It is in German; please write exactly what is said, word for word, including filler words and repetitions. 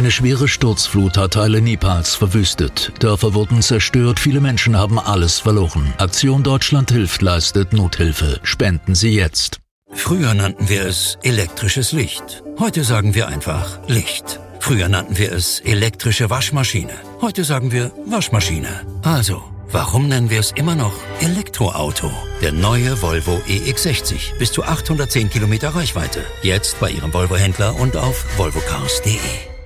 Eine schwere Sturzflut hat Teile Nepals verwüstet. Dörfer wurden zerstört, viele Menschen haben alles verloren. Aktion Deutschland hilft leistet Nothilfe. Spenden Sie jetzt. Früher nannten wir es elektrisches Licht. Heute sagen wir einfach Licht. Früher nannten wir es elektrische Waschmaschine. Heute sagen wir Waschmaschine. Also, warum nennen wir es immer noch Elektroauto? Der neue Volvo E X sechzig. Bis zu achthundertzehn Kilometer Reichweite. Jetzt bei Ihrem Volvo-Händler und auf volvo cars punkt de.